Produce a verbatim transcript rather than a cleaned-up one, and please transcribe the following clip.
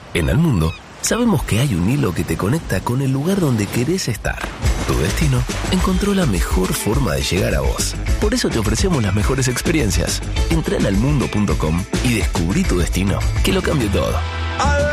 En Al Mundo, sabemos que hay un hilo que te conecta con el lugar donde querés estar. Tu destino encontró la mejor forma de llegar a vos. Por eso te ofrecemos las mejores experiencias. Entra en almundo punto com y descubrí tu destino, que lo cambie todo. Al